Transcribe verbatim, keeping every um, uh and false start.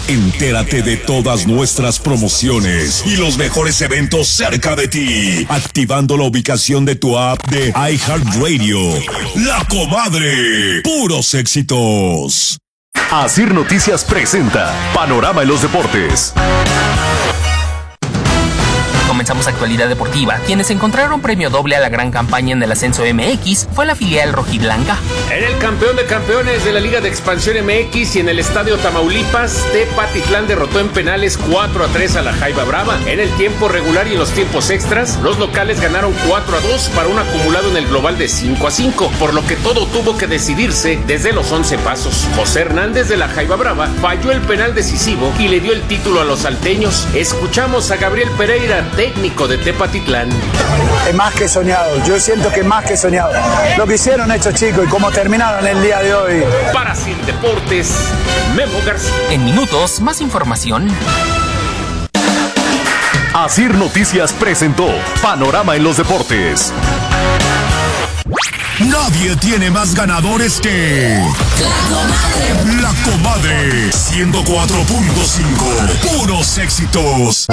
Entérate de todas nuestras promociones y los mejores eventos cerca de ti, activando la ubicación de tu app de iHeartRadio. La Comadre, puros éxitos. Asir Noticias presenta Panorama en los Deportes. Comenzamos actualidad deportiva. Quienes encontraron premio doble a la gran campaña en el ascenso M X fue la filial rojiblanca. En el campeón de campeones de la Liga de Expansión M X y en el Estadio Tamaulipas, Tepatitlán derrotó en penales cuatro a tres a la Jaiba Brava. En el tiempo regular y en los tiempos extras, los locales ganaron cuatro a dos para un acumulado en el global de cinco a cinco, por lo que todo tuvo que decidirse desde los once pasos. José Hernández de la Jaiba Brava falló el penal decisivo y le dio el título a los salteños. Escuchamos a Gabriel Pereira, técnico de Tepatitlán. Es más que soñado, yo siento que más que soñado. Lo que hicieron estos chicos y cómo terminaron el día de hoy. Para Sir Deportes, Memo García. En minutos, más información. Asir Noticias presentó Panorama en los Deportes. Nadie tiene más ganadores que La Comadre. La Comadre ciento cuatro punto cinco. Puros éxitos.